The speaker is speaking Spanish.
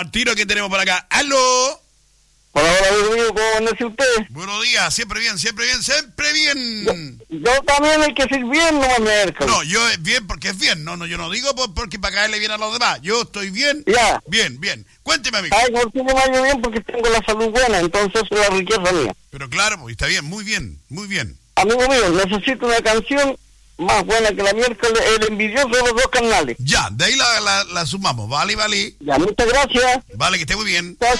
al tiro que tenemos por acá. ¡Aló! Hola, amigo, ¿cómo amanece usted? Buenos días, siempre bien, siempre bien, siempre bien. Yo también hay que ser bien, no miércoles. No, yo bien porque es bien, no, yo no digo porque para caerle bien a los demás. Yo estoy bien, Ya. bien. Cuénteme, amigo. Ay, por qué me vaya bien porque tengo la salud buena, entonces es la riqueza mía. Pero claro, pues está bien, muy bien. Amigo mío, necesito una canción más buena que la miércoles, El envidioso de los dos carnales. Ya, de ahí la sumamos, vale. Ya, muchas gracias. Vale, que esté muy bien. Chao.